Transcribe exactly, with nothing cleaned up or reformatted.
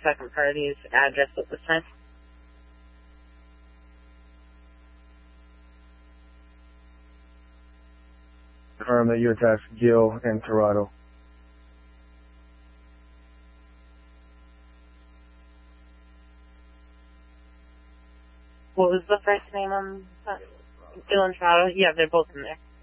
second party's address at this time. Confirm that you attached Gil and Torado. What was the first name on that? Gil and Torado? Yeah, they're both in there.